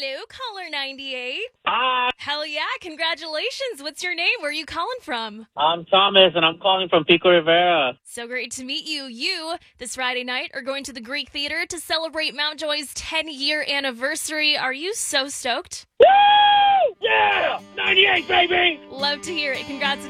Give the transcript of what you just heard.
Hello, caller 98. Hi, Hell yeah, congratulations. What's your name? Where are you calling from? I'm Thomas, and I'm calling from Pico Rivera. So great to meet you. You, this Friday night, are going to the Greek Theater to celebrate Mountjoy's 10-year anniversary. Are you so stoked? Woo! Yeah! 98, baby! Love to hear it. Congrats